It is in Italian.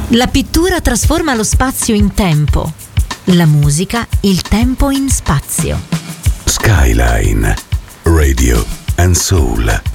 La pittura trasforma lo spazio in tempo, la musica il tempo in spazio. Skyline, Radio and Soul.